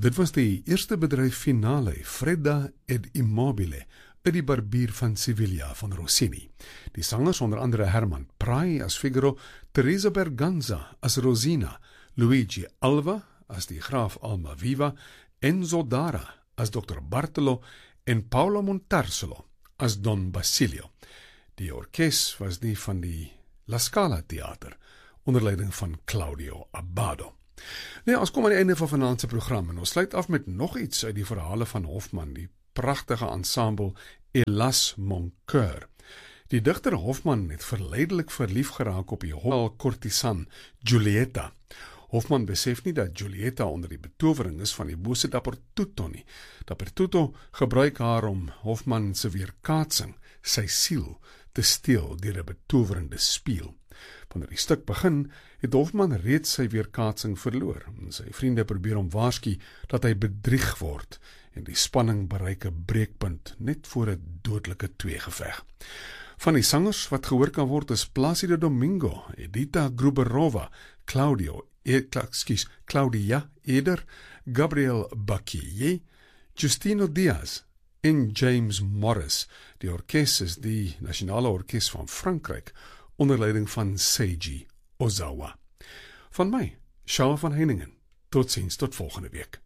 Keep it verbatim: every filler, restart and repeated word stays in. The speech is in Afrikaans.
Dit was die eerste bedryf finale, Fredda ed Immobile, uit die Barbier van Sevilla van Rossini. Die sangers onder andere Herman Prai as Figaro, Teresa Berganza as Rosina, Luigi Alva as die graaf Almaviva, Enzo Dara as dokter Bartolo en Paolo Montarsolo as Don Basilio. Die orkes was die van die La Scala Theater, onder leiding van Claudio Abbado. Nee, ons kom aan die einde van vanaand se program en ons sluit af met nog iets uit die verhale van Hofmann, die pragtige ensemble Hélas mon cœur. Die digter Hofmann het verleidelik verlief geraak op die hofkortisan Giulietta. Hofmann besef nie dat Giulietta onder die betovering is van die bose Dappertutto nie. Dappertutto gebruik haar om Hofmann se weerkaatsing, sy siel, te steel deur 'n betowerende spieël. Wanneer die stuk begin, het Hofmann reeds sy weerkaatsing verloor. En sy vriende probeer hom waarsku dat hy bedrieg word en die spanning bereik 'n breekpunt net voor 'n dodelike tweegeveg. Van die sangers wat gehoor kan word is Placido Domingo, Edita Gruberova, Claudio, e, excuse, Claudia Eder, Gabriel Bacquier, Justino Diaz en James Morris. Die orkes is die Nasionale Orkes van Frankryk, onder leiding van Seiji Ozawa. Van my, Charles van Heiningen. Tot ziens, tot volgende week.